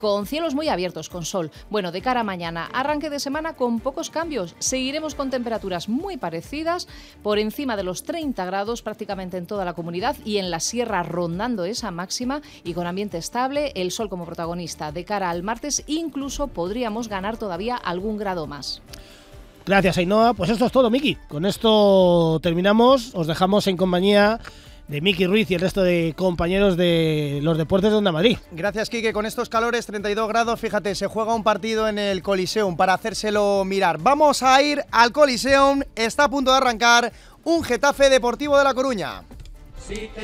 con cielos muy abiertos, con sol. Bueno, de cara a mañana, arranque de semana con pocos cambios. Seguiremos con temperaturas muy parecidas, por encima de los 30 grados prácticamente en toda la comunidad y en la sierra rondando esa máxima y con ambiente estable, el sol como protagonista. De cara al martes incluso podríamos ganar todavía algún grado más. Gracias, Ainhoa. Pues esto es todo, Miki. Con esto terminamos. Os dejamos en compañía de Miki Ruiz y el resto de compañeros de los deportes de Onda Madrid. Gracias, Quique. Con estos calores, 32 grados, fíjate, se juega un partido en el Coliseum para hacérselo mirar. Vamos a ir al Coliseum. Está a punto de arrancar un Getafe Deportivo de La Coruña.